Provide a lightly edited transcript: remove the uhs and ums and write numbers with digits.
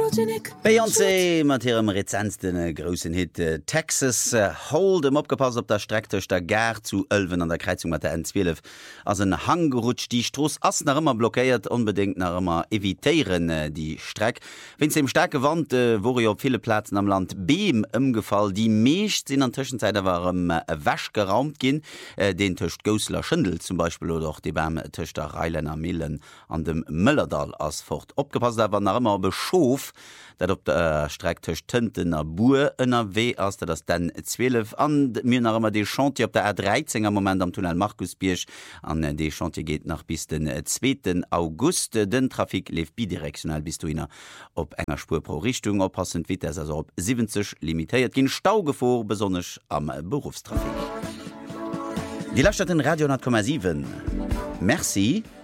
Beyoncé mat hirem Rezenz den grossen Hit Texas Hold'em opgepasst op der Strecktech der Gar zu 11 an der Kreizung mat der N12 ass en Hang gerutsch die Stross ass nach immer blockéiert unbedingt nach immer evitéieren die Streck. Wenns dem starke Wand wo op viele Plätzen am Land Beem ëmgefall die meescht sinn an Tschenzeit warem wäsch geraumt ginn den Tcht Gosler Schindel zum Beispiel oder auch de beim Tchter Reilenner Millen an dem Mëllerdal ass fort opgepasst war nach immer beschof dat op der Strecktech Tënten a Buer ënner wee ass dat ass den 12 an mir nach immer de Chantier op der R13 am Moment am Tunnel Markusbiersch an de Chantier geht nach bis den 2. August den Trafik lief bidirektionell bis du hinnner op enger Spur pro Richtung oppassend wit also op 70 limitéiert ginn Staugefor besonnech am Berufstrafik. Die Laststadt in Radio 10,7. Merci.